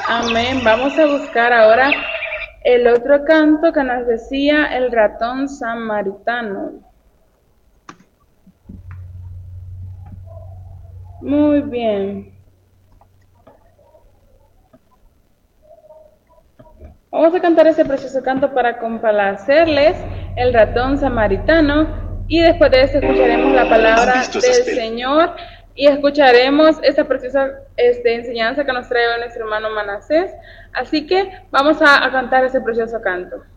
Amén. Vamos a buscar ahora el otro canto que nos decía el ratón samaritano. Muy bien. Vamos a cantar ese precioso canto para complacerles, el ratón samaritano, y después de eso escucharemos la palabra del Señor y escucharemos esa preciosa enseñanza que nos trae nuestro hermano Manasés. Así que vamos a cantar ese precioso canto.